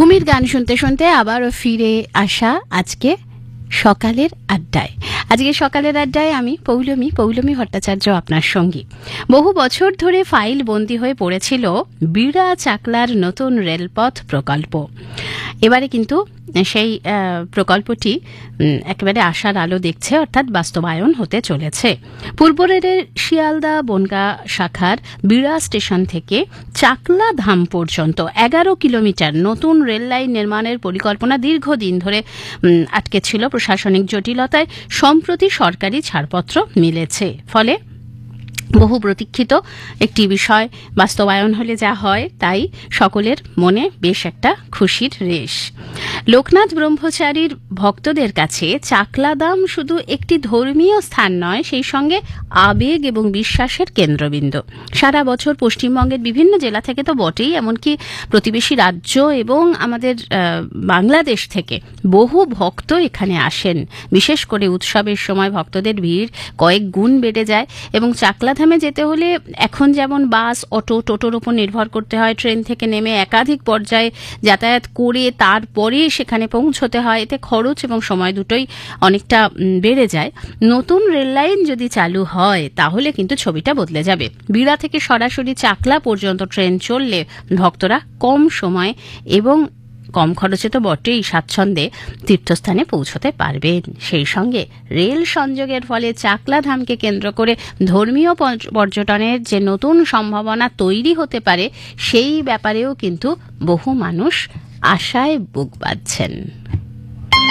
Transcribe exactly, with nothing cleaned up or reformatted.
ভূমির গান শুনতে শুনতে আবারও ফিরে আসা আজকে সকালের আড্ডায়। আজকে সকালের আড্ডায় আমি পৌলমী পৌলমী ভট্টাচার্য আপনার সঙ্গী। বহু বছর ধরে ফাইল বন্দী হয়ে পড়েছিল বিড়া চাকলার নতুন রেলপথ প্রকল্প। এবারে কিন্তু সেই প্রকল্পটি একেবারে আশার আলো দেখছে, অর্থাৎ বাস্তবায়ন হতে চলেছে। পূর্ব রেলের শিয়ালদা বনগাঁ শাখার বিড়া স্টেশন থেকে চাকলা ধাম পর্যন্ত এগারো কিলোমিটার নতুন রেল লাইন নির্মাণের পরিকল্পনা দীর্ঘদিন ধরে আটকে ছিল প্রশাসনিক জটিলতায়। সম্প্রতি সরকারি ছাড়পত্র মিলেছে, ফলে বহু প্রতীক্ষিত একটি বিষয় বাস্তবায়ন হলে যা হয় তাই সকলের মনে বেশ একটা খুশির রেশ। লোকনাথ ব্রহ্মচারীর ভক্তদের কাছে চাকলাদাম শুধু একটি ধর্মীয় স্থান নয়, সেই সঙ্গে আবেগ এবং বিশ্বাসের কেন্দ্রবিন্দু। সারা বছর পশ্চিমবঙ্গের বিভিন্ন জেলা থেকে তো বটেই, এমনকি প্রতিবেশী রাজ্য এবং আমাদের বাংলাদেশ থেকে বহু ভক্ত এখানে আসেন। বিশেষ করে উৎসবের সময় ভক্তদের ভিড় কয়েক গুণ বেড়ে যায় এবং চাকলা ধামে যেতে হলে এখন যেমন বাস, অটো, টোটোর উপর নির্ভর করতে হয়, ট্রেন থেকে নেমে একাধিক পর্যায়ে যাতায়াত করে তারপরে সেখানে পৌঁছতে হয়, এতে খরচ এবং সময় দুটোই অনেকটা বেড়ে যায়। নতুন রেল লাইন যদি চালু হয় তাহলে কিন্তু ছবিটা বদলে যাবে। বিড়া থেকে সরাসরি চাকলা পর্যন্ত ট্রেন চললে ভক্তরা কম সময় এবং কম খরচে তো বটেই স্বাচ্ছন্দ্যে তীর্থস্থানে পৌঁছতে পারবেন। সেই সঙ্গে রেল সংযোগের ফলে চাকলা ধামকে কেন্দ্র করে ধর্মীয় পর্যটনের যে নতুন সম্ভাবনা তৈরি হতে পারে সেই ব্যাপারেও কিন্তু বহু মানুষ আশায় বুক বাঁধছেন।